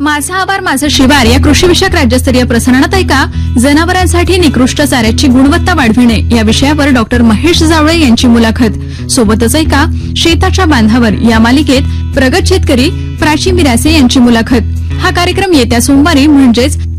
माझा आवार माझं शिवार या कृषीविषयक राज्यस्तरीय प्रसारणात ऐका जनावरांसाठी निकृष्ट चाऱ्याची गुणवत्ता वाढविणे या विषयावर डॉक्टर महेश जावळे यांची मुलाखत। सोबतच ऐका शेताच्या बांधावर या मालिकेत प्रगत शेतकरी प्राची मिरासे यांची मुलाखत। हा कार्यक्रम येत्या सोमवारी म्हणजेच